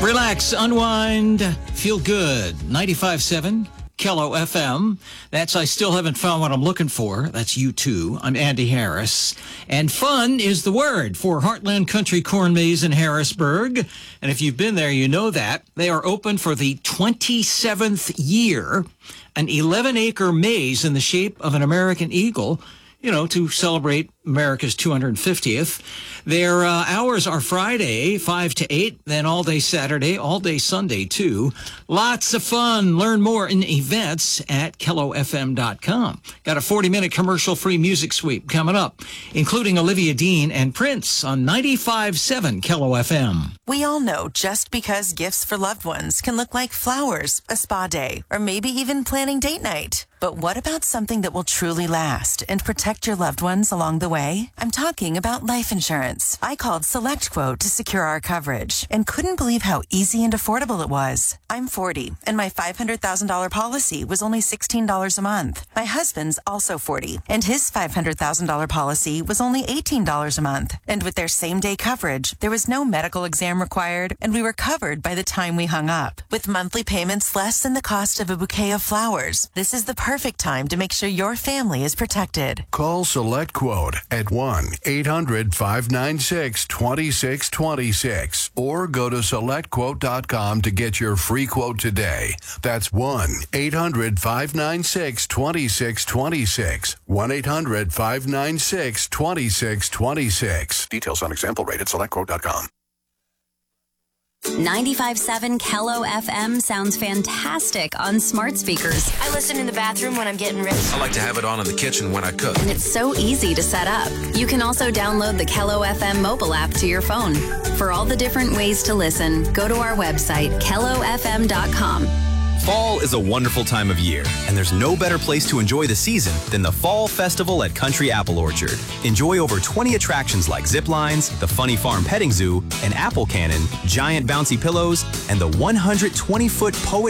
Relax, unwind, feel good. 95.7 Kello FM. That's I Still Haven't Found What I'm Looking For. That's you too. I'm Andy Harris. And fun is the word for Heartland Country Corn Maze in Harrisburg. And if you've been there, you know that. They are open for the 27th year. An 11-acre maze in the shape of an American eagle, to celebrate America's 250th. Their hours are Friday, 5 to 8, then all day Saturday, all day Sunday, too. Lots of fun. Learn more in events at KelloFM.com. Got a 40-minute commercial-free music sweep coming up, including Olivia Dean and Prince on 95.7 Kello FM. We all know just because gifts for loved ones can look like flowers, a spa day, or maybe even planning date night. But what about something that will truly last and protect your loved ones along the way? I'm talking about life insurance. I called SelectQuote to secure our coverage and couldn't believe how easy and affordable it was. I'm 40, and my $500,000 policy was only $16 a month. My husband's also 40, and his $500,000 policy was only $18 a month. And with their same-day coverage, there was no medical exam required, and we were covered by the time we hung up. With monthly payments less than the cost of a bouquet of flowers, this is the perfect time to make sure your family is protected. Call SelectQuote at 1-800-596-2626 or go to SelectQuote.com to get your free quote today. That's 1-800-596-2626. 1-800-596-2626. Details on example rate at SelectQuote.com. 95.7 Kello FM sounds fantastic on smart speakers. I listen in the bathroom when I'm getting ready. I like to have it on in the kitchen when I cook. And it's so easy to set up. You can also download the Kello FM mobile app to your phone. For all the different ways to listen, go to our website, KelloFM.com. Fall is a wonderful time of year, and there's no better place to enjoy the season than the Fall Festival at Country Apple Orchard. Enjoy over 20 attractions like zip lines, the Funny Farm Petting Zoo, an apple cannon, giant bouncy pillows, and the 120-foot Poet